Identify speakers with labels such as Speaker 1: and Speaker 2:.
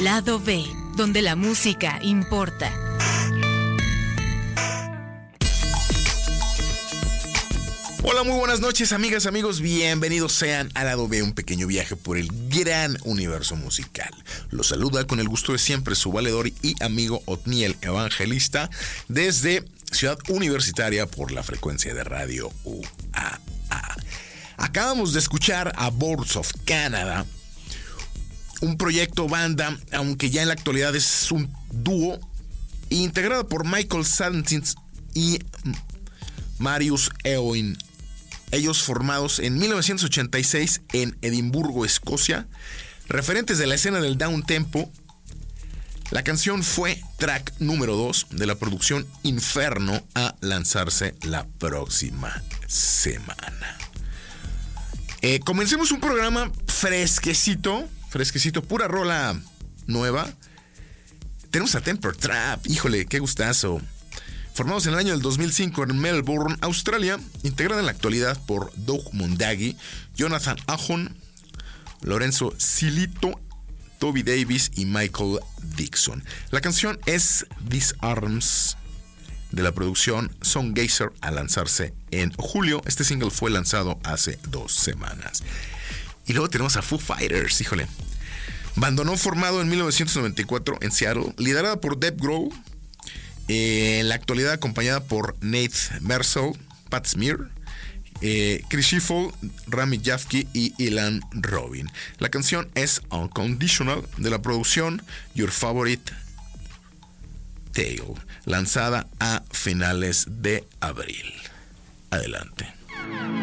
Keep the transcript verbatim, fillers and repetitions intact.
Speaker 1: Lado B, donde la música importa.
Speaker 2: Hola, muy buenas noches, amigas, amigos. Bienvenidos sean a Lado B, un pequeño viaje por el gran universo musical. Los saluda con el gusto de siempre su valedor y amigo Otniel Evangelista desde Ciudad Universitaria por la frecuencia de radio U A A. Acabamos de escuchar a Boards of Canada, un proyecto banda, aunque ya en la actualidad es un dúo, integrado por Michael Santins y Marius Eoin. Ellos formados en mil novecientos ochenta y seis en Edimburgo, Escocia, referentes de la escena del downtempo. La canción fue track número dos de la producción Inferno, a lanzarse la próxima semana. Eh, comencemos un programa fresquecito, fresquecito, pura rola nueva. Tenemos a Temper Trap, híjole, qué gustazo. Formados en el año del dos mil cinco en Melbourne, Australia, integrada en la actualidad por Doug Mundagi, Jonathan Ahon, Lorenzo Silito, Toby Davis y Michael Dixon. La canción es Disarms, de la producción Soundgazer, a lanzarse en julio. Este single fue lanzado hace dos semanas. Y luego tenemos a Foo Fighters, híjole. Bandonón formado en mil novecientos noventa y cuatro en Seattle, liderada por Dave Grohl. Eh, en la actualidad acompañada por Nate Merzel, Pat Smear, eh, Chris Schiffel, Rami Jafke y Ilan Robin. La canción es Unconditional, de la producción Your Favorite Tale, lanzada a finales de abril. Adelante.